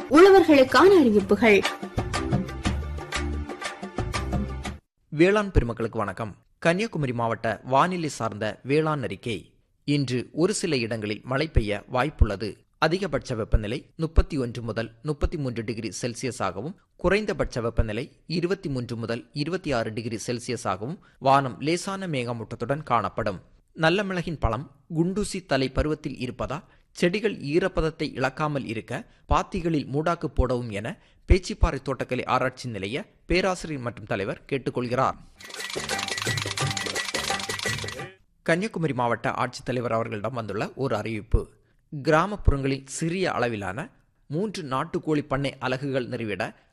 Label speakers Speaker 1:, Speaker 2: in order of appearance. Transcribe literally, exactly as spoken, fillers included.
Speaker 1: உழவர்களுக்கான அறிவிப்புகள்.
Speaker 2: வேளாண் பெருமக்களுக்கு வணக்கம். கன்னியாகுமரி மாவட்ட வானிலை சார்ந்த வேளாண் அறிக்கை. இன்று ஒரு சில இடங்களில் மழை பெய்ய வாய்ப்புள்ளது. அதிகபட்ச வெப்பநிலை முப்பத்தி ஒன்று முதல் முப்பத்தி மூன்று டிகிரி செல்சியஸாகவும், குறைந்தபட்ச வெப்பநிலை இருபத்தி மூன்று முதல் இருபத்தி ஆறு டிகிரி செல்சியஸாகவும், வானம் லேசான மேகமூட்டத்துடன் காணப்படும். நல்ல மிளகின் பழம் குண்டூசி தலை பருவத்தில் இருப்பதால் செடிகள் ஈரப்பதத்தை இழக்காமல் இருக்க பாத்திகளில் மூடாக்கு போடவும் என பேச்சிப்பாறை தோட்டக்கலை ஆராய்ச்சி நிலைய பேராசிரியர் மற்றும் தலைவர் கேட்டுக்கொள்கிறார். கன்னியாகுமரி மாவட்ட ஆட்சித்தலைவர் அவர்களிடம் வந்துள்ள ஒரு அறிவிப்பு. கிராமப்புறங்களில் சிறிய அளவிலான மூன்று நாட்டுக்கோழி பண்ணை அலகுகள் நிறுவிட